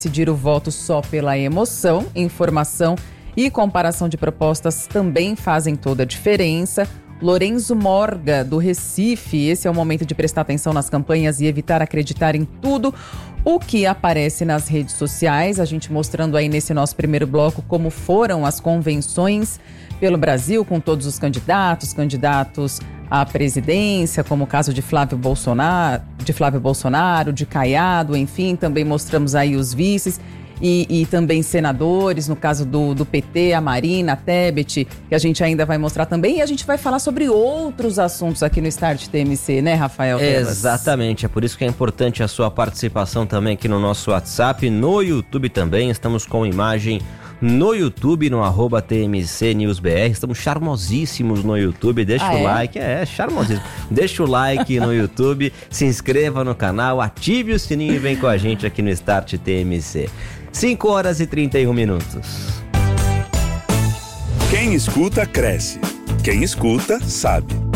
decidir o voto só pela emoção, informação e comparação de propostas também fazem toda a diferença. Lorenzo Morga, do Recife, esse é o momento de prestar atenção nas campanhas e evitar acreditar em tudo o que aparece nas redes sociais. A gente mostrando aí nesse nosso primeiro bloco como foram as convenções pelo Brasil, com todos os candidatos à presidência, como o caso de Flávio Bolsonaro, de Caiado, enfim, também mostramos aí os vices. E também senadores, no caso do PT, a Marina, a Tebet, que a gente ainda vai mostrar também. E a gente vai falar sobre outros assuntos aqui no Start TMC, né, Rafael Tebas? Exatamente, é por isso que é importante a sua participação também aqui no nosso WhatsApp, no YouTube também. Estamos com imagem no YouTube, no @TMCNewsBR. Estamos charmosíssimos no YouTube. Deixa o like. Charmosíssimo. Deixa o like no YouTube, se inscreva no canal, ative o sininho e vem com a gente aqui no Start TMC. 5h31. Quem escuta, cresce. Quem escuta, sabe.